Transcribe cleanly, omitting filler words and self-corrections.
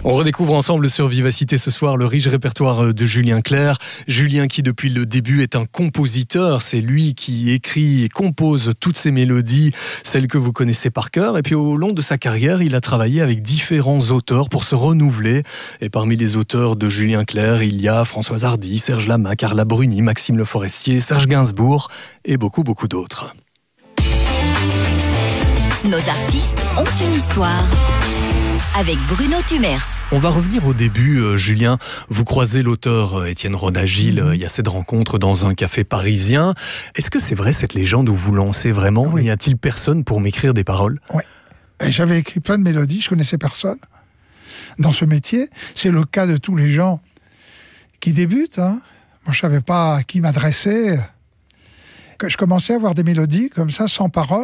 On redécouvre ensemble sur Vivacité ce soir le riche répertoire de Julien Clerc. Julien qui depuis le début est un compositeur, c'est lui qui écrit et compose toutes ces mélodies, celles que vous connaissez par cœur. Et puis au long de sa carrière, il a travaillé avec différents auteurs pour se renouveler. Et parmi les auteurs de Julien Clerc, il y a Françoise Hardy, Serge Lama, Carla Bruni, Maxime Le Forestier, Serge Gainsbourg et beaucoup d'autres. Nos artistes ont une histoire. Avec Bruno Tumers. On va revenir au début, Julien. Vous croisez l'auteur Étienne Roda-Gil, il y a cette rencontre dans un café parisien. Est-ce que c'est vrai cette légende où vous lancez vraiment ? Oui. N'y a-t-il personne pour m'écrire des paroles ? Oui. Et j'avais écrit plein de mélodies, je connaissais personne. Dans ce métier, c'est le cas de tous les gens qui débutent. Moi, je savais pas à qui m'adresser. Que je commençais à avoir des mélodies comme ça, sans parole.